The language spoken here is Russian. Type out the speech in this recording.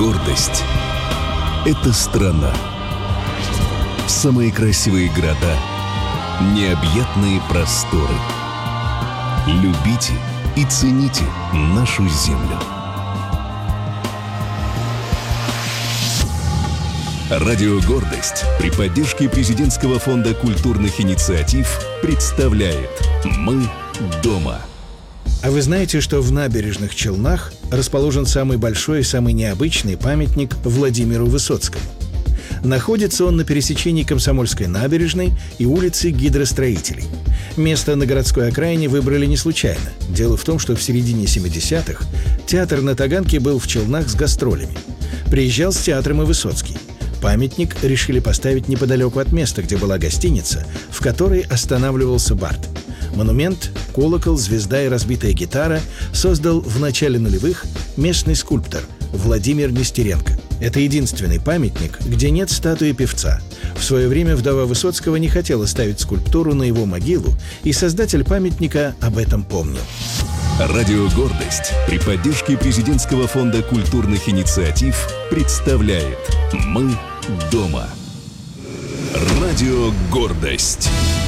Гордость — это страна. Самые красивые города, необъятные просторы. Любите и цените нашу землю. Радио «Гордость» при поддержке Президентского фонда культурных инициатив представляет «Мы дома». А вы знаете, что в Набережных Челнах расположен самый большой и самый необычный памятник Владимиру Высоцкому? Находится он на пересечении Комсомольской набережной и улицы Гидростроителей. Место на городской окраине выбрали не случайно. Дело в том, что в середине 70-х театр на Таганке был в Челнах с гастролями. Приезжал с театром и Высоцкий. Памятник решили поставить неподалеку от места, где была гостиница, в которой останавливался Барт. Монумент, колокол, звезда и разбитая гитара создал в начале нулевых местный скульптор Владимир Нестеренко. Это единственный памятник, где нет статуи певца. В свое время вдова Высоцкого не хотела ставить скульптуру на его могилу, и создатель памятника об этом помнил. Радио «Гордость» при поддержке Президентского фонда культурных инициатив представляет «Мы дома». Радио «Гордость».